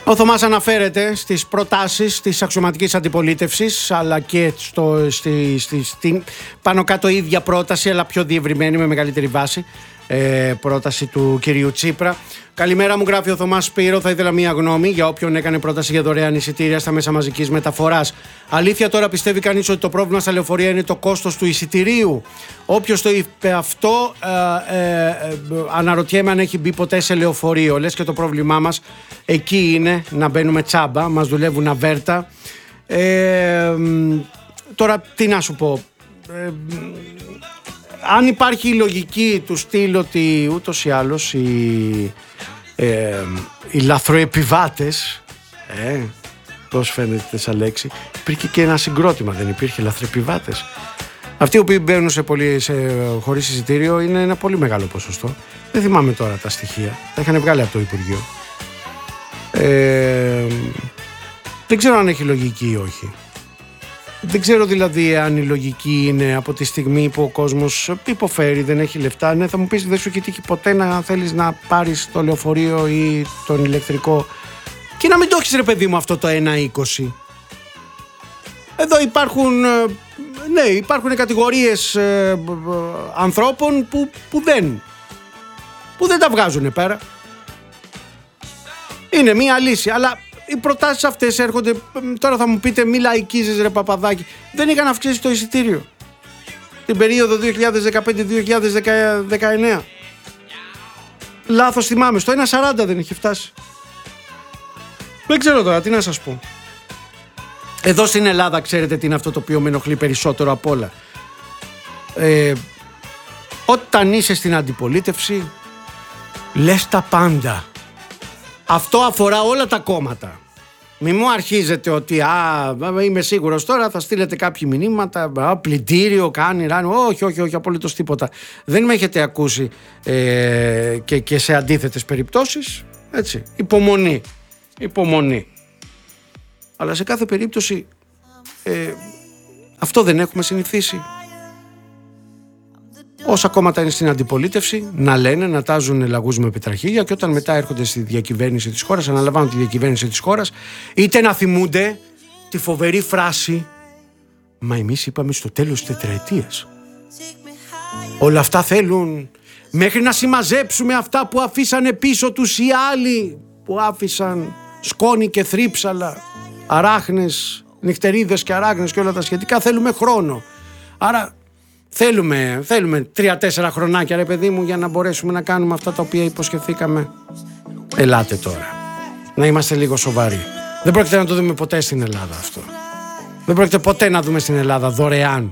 Ο Θωμάς αναφέρεται στις προτάσεις της αξιωματικής αντιπολίτευσης, αλλά και στην πάνω κάτω ίδια πρόταση, αλλά πιο διευρυμένη με μεγαλύτερη βάση, πρόταση του κυρίου Τσίπρα. Καλημέρα, μου γράφει ο Θωμάς. Σπύρο, θα ήθελα μία γνώμη για όποιον έκανε πρόταση για δωρεάν εισιτήρια στα μέσα μαζικής μεταφοράς. Αλήθεια, τώρα πιστεύει κανείς ότι το πρόβλημα στα λεωφορεία είναι το κόστος του εισιτηρίου? Όποιος το είπε αυτό, αναρωτιέμαι αν έχει μπει ποτέ σε λεωφορείο. Λες και το πρόβλημά μας εκεί είναι να μπαίνουμε τσάμπα, μας δουλεύουν αβέρτα. Τώρα τι να σου πω. Αν υπάρχει η λογική του στυλ ότι ούτως ή άλλως οι λαθροεπιβάτες, πώς φαίνεται σαν λέξη, υπήρχε και ένα συγκρότημα, δεν υπήρχε λαθροεπιβάτες? Αυτοί οι οποίοι μπαίνουν χωρίς εισιτήριο είναι ένα πολύ μεγάλο ποσοστό. Δεν θυμάμαι τώρα τα στοιχεία, τα είχαν βγάλει από το Υπουργείο. Δεν ξέρω αν έχει λογική ή όχι. Δεν ξέρω δηλαδή αν η λογική είναι από τη στιγμή που ο κόσμος υποφέρει, δεν έχει λεφτά. Ναι, θα μου πεις, δεν σου έχει τύχει ποτέ να θέλεις να πάρεις το λεωφορείο ή τον ηλεκτρικό και να μην το έχεις, ρε παιδί μου, αυτό το 1,20? Εδώ υπάρχουν κατηγορίες ανθρώπων που δεν τα βγάζουν πέρα. Είναι μία λύση, αλλά οι προτάσεις αυτές έρχονται. Τώρα θα μου πείτε, μη λαϊκίζεις, ρε Παπαδάκη. Δεν είχαν αυξήσει το εισιτήριο την περίοδο 2015-2019. Λάθος θυμάμαι, στο 1,40 δεν είχε φτάσει. Δεν ξέρω τώρα τι να σας πω. Εδώ στην Ελλάδα ξέρετε τι είναι αυτό το οποίο με ενοχλεί περισσότερο απ' όλα? Όταν είσαι στην αντιπολίτευση λες τα πάντα. Αυτό αφορά όλα τα κόμματα. Μη μου αρχίζετε ότι είμαι σίγουρος τώρα θα στείλετε κάποια μηνύματα, πλυντήριο κάνει, όχι, απολύτως τίποτα. Δεν με έχετε ακούσει και σε αντίθετες περιπτώσεις, έτσι, υπομονή. Αλλά σε κάθε περίπτωση αυτό δεν έχουμε συνηθίσει. Όσα κόμματα είναι στην αντιπολίτευση να λένε, να τάζουν λαγούς με πετραχίλια, και όταν μετά έρχονται στη διακυβέρνηση της χώρας, αναλαμβάνουν τη διακυβέρνηση της χώρας, είτε να θυμούνται τη φοβερή φράση «Μα εμείς είπαμε στο τέλος της τετραετίας». Όλα αυτά θέλουν μέχρι να συμμαζέψουμε αυτά που αφήσανε πίσω τους οι άλλοι, που άφησαν σκόνη και θρύψαλα, αράχνες, νυχτερίδες και αράχνες και όλα τα σχετικά. Θέλουμε χρόνο. Άρα Θέλουμε 3-4 χρονάκια, ρε παιδί μου, για να μπορέσουμε να κάνουμε αυτά τα οποία υποσχεθήκαμε. Ελάτε τώρα, να είμαστε λίγο σοβαροί. Δεν πρόκειται να το δούμε ποτέ στην Ελλάδα αυτό. Δεν πρόκειται ποτέ να δούμε στην Ελλάδα δωρεάν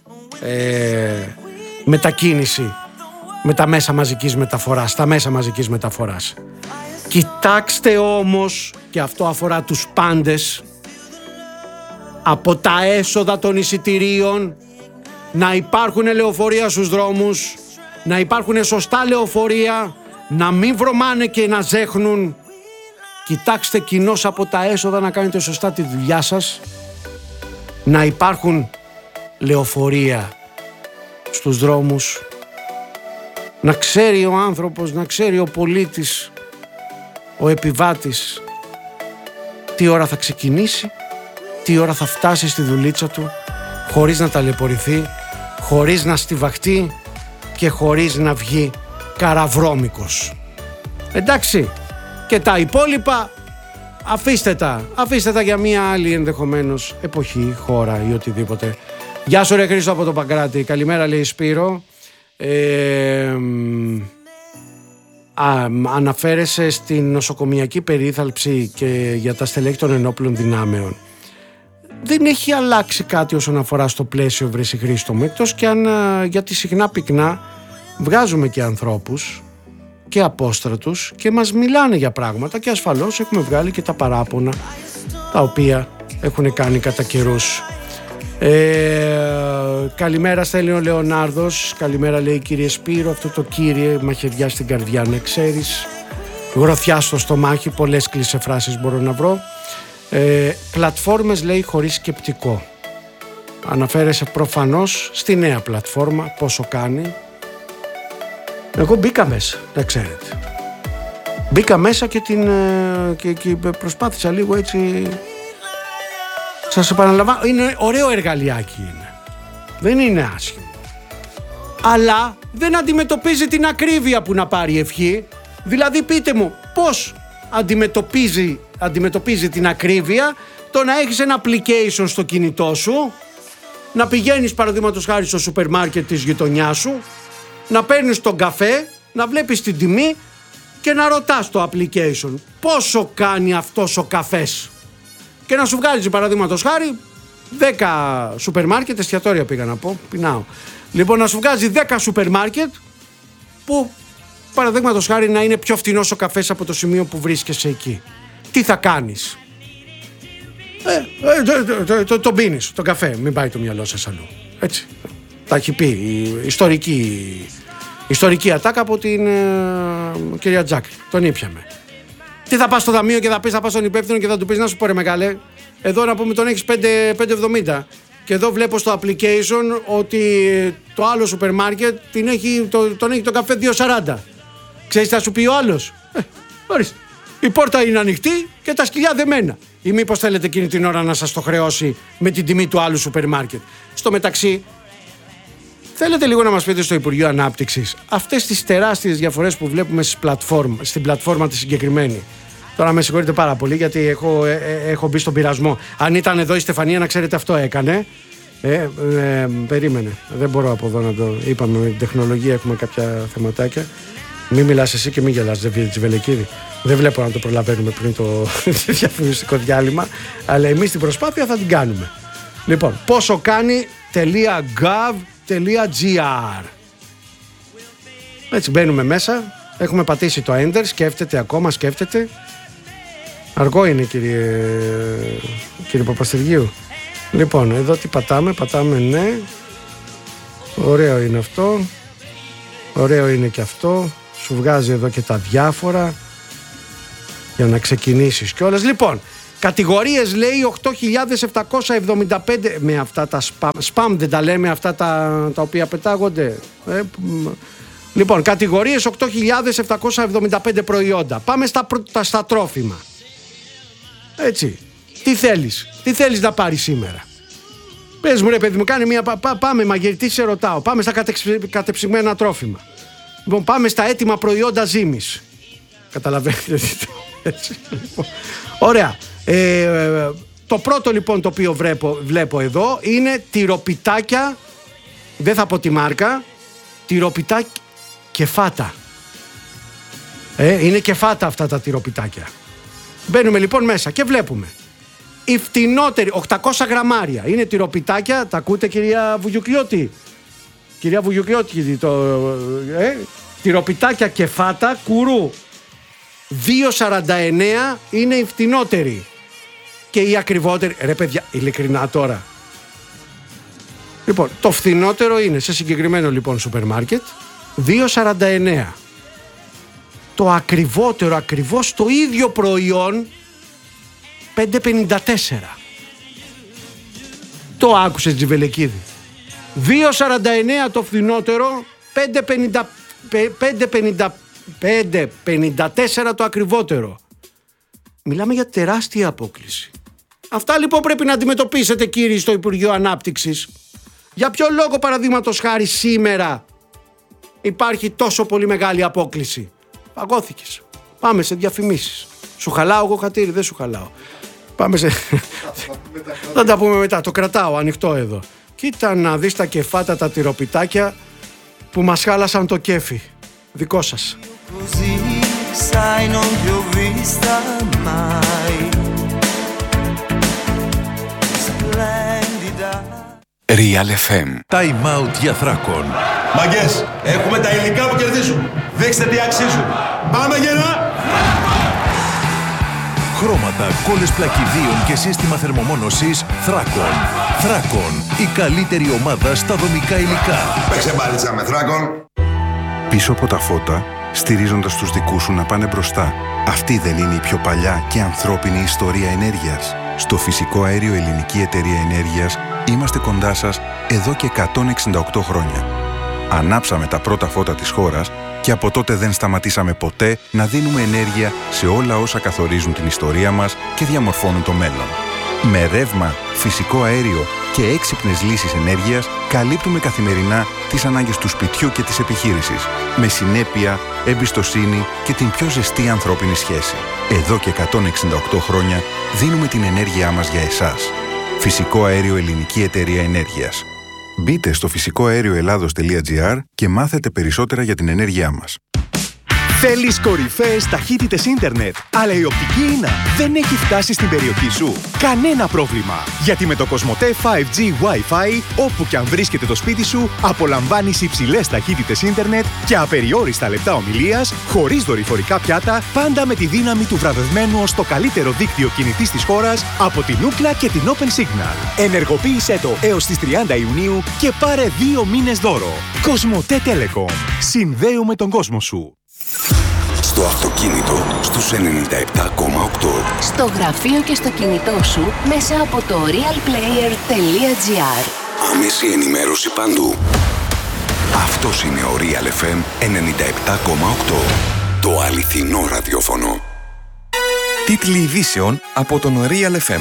μετακίνηση με τα μέσα μαζικής μεταφοράς, στα μέσα μαζικής μεταφοράς. Κοιτάξτε όμως, και αυτό αφορά τους πάντες, από τα έσοδα των εισιτηρίων να υπάρχουν λεωφορεία στους δρόμους, να υπάρχουν σωστά λεωφορεία, να μην βρωμάνε και να ζέχνουν. Κοιτάξτε κοινώς από τα έσοδα να κάνετε σωστά τη δουλειά σας, να υπάρχουν λεωφορεία στους δρόμους, να ξέρει ο άνθρωπος, να ξέρει ο πολίτης, ο επιβάτης τι ώρα θα ξεκινήσει, τι ώρα θα φτάσει στη δουλίτσα του, χωρίς να ταλαιπωρηθεί, χωρίς να στιβαχτεί και χωρίς να βγει καραβρώμικος. Εντάξει, και τα υπόλοιπα αφήστε τα για μια άλλη ενδεχομένως εποχή, χώρα ή οτιδήποτε. Γεια σου ρε Χρήστο από το Παγκράτη. Καλημέρα, λέει Σπύρο. Αναφέρεσαι στην νοσοκομιακή περίθαλψη και για τα στελέχη των ενόπλων δυνάμεων. Δεν έχει αλλάξει κάτι όσον αφορά στο πλαίσιο, βρε Χρήστο μου, εκτός και αν γιατί συχνά πυκνά βγάζουμε και ανθρώπους και απόστρατους και μας μιλάνε για πράγματα, και ασφαλώς έχουμε βγάλει και τα παράπονα τα οποία έχουν κάνει κατά καιρούς. Καλημέρα, στέλνει ο Λεωνάρδος. Καλημέρα, λέει, κύριε Σπύρο. Αυτό το κύριε μαχαιριά στην καρδιά, να ξέρεις, γροθιά στο στομάχι. Πολλές κλισεφράσεις μπορώ να βρω. Πλατφόρμες, λέει, χωρίς σκεπτικό. Αναφέρεσαι προφανώς στη νέα πλατφόρμα, πόσο κάνει. Εγώ μπήκα μέσα, να ξέρετε. Μπήκα μέσα και προσπάθησα λίγο έτσι. Σας επαναλαμβάνω, είναι ωραίο εργαλειάκι είναι. Δεν είναι άσχημο. Αλλά δεν αντιμετωπίζει την ακρίβεια που να πάρει ευχή. Δηλαδή πείτε μου πώς αντιμετωπίζει την ακρίβεια το να έχεις ένα application στο κινητό σου, να πηγαίνεις παραδείγματος χάρη στο σούπερ μάρκετ της γειτονιάς σου, να παίρνεις τον καφέ, να βλέπεις την τιμή και να ρωτάς το application πόσο κάνει αυτός ο καφές και να σου βγάζει παραδείγματος χάρη 10 σούπερ μάρκετ, εστιατόρια πήγα να πω, πεινάω. Λοιπόν, να σου βγάζει 10 σούπερ μάρκετ που παραδείγματος χάρη να είναι πιο φτηνός ο καφές από το σημείο που βρίσκεσαι εκεί. Τι θα κάνεις? Τον πίνεις, τον καφέ, μην πάει το μυαλό σας αλλού. Έτσι. Τα έχει πει η ιστορική ατάκα από την κυρία Τζάκρη. Τον ήπιαμε. Τι θα πας στο ταμείο και θα πας στον υπεύθυνο και θα του πεις να σου πω ρε μεγάλε, εδώ να πούμε τον έχεις 5,70 και εδώ βλέπω στο application ότι το άλλο σούπερ μάρκετ τον έχει το καφέ 2,40. Ξέρεις τι θα σου πει ο άλλος? Ορίστε. Η πόρτα είναι ανοιχτή και τα σκυλιά δεμένα. Ή μήπως θέλετε εκείνη την ώρα να σας το χρεώσει με την τιμή του άλλου σούπερ μάρκετ? Στο μεταξύ, θέλετε λίγο να μας πείτε στο Υπουργείο Ανάπτυξης αυτές τις τεράστιες διαφορές που βλέπουμε στην πλατφόρμα τη συγκεκριμένη? Τώρα με συγχωρείτε πάρα πολύ γιατί έχω μπει στον πειρασμό. Αν ήταν εδώ η Στεφανία να ξέρετε αυτό έκανε. Περίμενε. Δεν μπορώ από εδώ να το... Είπαμε με την τεχνολογία έχουμε κάποια θεματάκια. Μην μιλάς εσύ και μην γελάς, Τζιβελεκίδη. Δεν βλέπω να το προλαβαίνουμε πριν το διαφημιστικό διάλειμμα, αλλά εμείς την προσπάθεια θα την κάνουμε. Λοιπόν, πόσο κάνει.gov.gr. Έτσι μπαίνουμε μέσα, έχουμε πατήσει το Enter, σκέφτεται. Αργό είναι κύριε Παπαστεργίου. Λοιπόν, εδώ τι πατάμε ναι. Ωραίο είναι αυτό. Ωραίο είναι και αυτό. Σου βγάζει εδώ και τα διάφορα για να ξεκινήσεις κιόλας. Λοιπόν, κατηγορίες λέει 8.775 με αυτά τα spam δεν τα λέμε αυτά τα οποία πετάγονται. Λοιπόν, κατηγορίες 8.775 προϊόντα. Πάμε στα τρόφιμα. Έτσι. Τι θέλεις να πάρεις σήμερα? Πες μου ρε παιδί μου, κάνε μια... Πάμε μαγειριτή, σε ρωτάω. Πάμε στα κατεψυγμένα τρόφιμα. Λοιπόν, πάμε στα έτοιμα προϊόντα ζύμης. Καταλαβαίνετε. Ωραία. Το πρώτο λοιπόν το οποίο βλέπω εδώ είναι τυροπιτάκια, δεν θα πω τη μάρκα, τυροπιτάκια κεφάτα. Είναι κεφάτα αυτά τα τυροπιτάκια. Μπαίνουμε λοιπόν μέσα και βλέπουμε η φτηνότερη 800 γραμμάρια είναι τυροπιτάκια, τα ακούτε κυρία Βουγιουκλιώτη? Κυρία Βουγιουκλιώτη, τυροπιτάκια κεφάτα κουρού 2,49 είναι η φτηνότερη. Και η ακριβότερη, ρε παιδιά, ειλικρινά τώρα. Λοιπόν, το φθηνότερο είναι σε συγκεκριμένο λοιπόν σούπερ μάρκετ 2,49. Το ακριβότερο, ακριβώς το ίδιο προϊόν 5,54. Το άκουσες Τζιβελεκίδη? 2,49 το φθηνότερο, 5,54 το ακριβότερο. Μιλάμε για τεράστια απόκληση. Αυτά λοιπόν πρέπει να αντιμετωπίσετε κύριοι στο Υπουργείο Ανάπτυξης. Για ποιο λόγο παραδείγματος χάρη σήμερα υπάρχει τόσο πολύ μεγάλη απόκληση? Παγώθηκες. Πάμε σε διαφημίσεις. Σου χαλάω εγώ χατήρι, δεν σου χαλάω. Πάμε σε... Θα τα πούμε μετά. Το κρατάω ανοιχτό εδώ. Κοίτα να δεις τα κεφάτα τα τυροπιτάκια που μας χάλασαν το κέφι. Δικό σας. Real FM. Time out για Θράκον. Μαγκές, έχουμε τα υλικά που κερδίζουν. Δείξτε τι αξίζουν. Πάμε γερά! Χρώματα, κόλλες πλακιδίων και σύστημα θερμομόνωσης Θράκον. Θράκον, η καλύτερη ομάδα στα δομικά υλικά. Παίξε μπάλιτσα με Θράκον. Πίσω από τα φώτα, στηρίζοντας τους δικούς σου να πάνε μπροστά. Αυτή δεν είναι η πιο παλιά και ανθρώπινη ιστορία ενέργειας? Στο Φυσικό Αέριο Ελληνική Εταιρεία Ενέργειας είμαστε κοντά σας εδώ και 168 χρόνια. Ανάψαμε τα πρώτα φώτα της χώρας και από τότε δεν σταματήσαμε ποτέ να δίνουμε ενέργεια σε όλα όσα καθορίζουν την ιστορία μας και διαμορφώνουν το μέλλον. Με ρεύμα, φυσικό αέριο και έξυπνες λύσεις ενέργειας καλύπτουμε καθημερινά τις ανάγκες του σπιτιού και της επιχείρησης, με συνέπεια, εμπιστοσύνη και την πιο ζεστή ανθρώπινη σχέση. Εδώ και 168 χρόνια δίνουμε την ενέργειά μας για εσάς. Φυσικό αέριο Ελληνική Εταιρεία Ενέργειας. Μπείτε στο φυσικοαέρioελλάδος.gr και μάθετε περισσότερα για την ενέργειά μας. Θέλεις κορυφαίες ταχύτητες ίντερνετ, αλλά η οπτική ίνα δεν έχει φτάσει στην περιοχή σου? Κανένα πρόβλημα! Γιατί με το Κοσμοτέ 5G Wi-Fi, όπου και αν βρίσκεται το σπίτι σου, απολαμβάνεις υψηλές ταχύτητες ίντερνετ και απεριόριστα λεπτά ομιλίας, χωρίς δορυφορικά πιάτα, πάντα με τη δύναμη του βραβευμένου ως το καλύτερο δίκτυο κινητής της χώρας από την Ookla και την Open Signal. Ενεργοποίησέ το έως τις 30 Ιουνίου και πάρε 2 μήνες δώρο. Κοσμοτέ Telecom. Συνδέουμε τον κόσμο σου. Στο αυτοκίνητο στους 97,8. Στο γραφείο και στο κινητό σου μέσα από το realplayer.gr. Άμεση ενημέρωση παντού. Αυτός είναι ο Real FM 97,8. Το αληθινό ραδιόφωνο. Τίτλοι ειδήσεων από τον Real FM.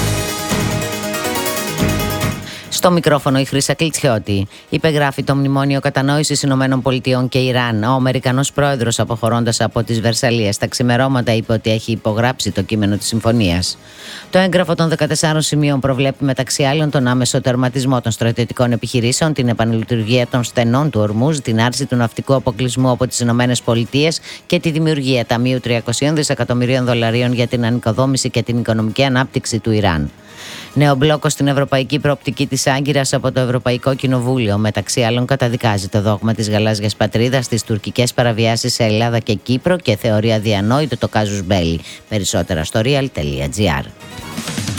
Στο μικρόφωνο η Χρύσα Κλιτσιώτη. Υπεγράφει το Μνημόνιο Κατανόησης Ηνωμένων Πολιτειών και Ιράν. Ο Αμερικανός πρόεδρος, αποχωρώντας από τις Βερσαλλίες τα ξημερώματα, είπε ότι έχει υπογράψει το κείμενο της συμφωνίας. Το έγγραφο των 14 σημείων προβλέπει μεταξύ άλλων τον άμεσο τερματισμό των στρατιωτικών επιχειρήσεων, την επανελειτουργία των στενών του Ορμούζ, την άρση του ναυτικού αποκλεισμού από τις Ηνωμένες Πολιτείες και τη δημιουργία ταμείου $300 δισεκατομμυρίων για την ανοικοδόμηση και την οικονομική ανάπτυξη του Ιράν. Νέο μπλόκο στην ευρωπαϊκή προοπτική της Άγκυρας από το Ευρωπαϊκό Κοινοβούλιο. Μεταξύ άλλων, καταδικάζει το δόγμα της γαλάζιας πατρίδας, τις τουρκικές παραβιάσεις σε Ελλάδα και Κύπρο και θεωρεί αδιανόητο το κάζους μπέλι. Περισσότερα στο real.gr.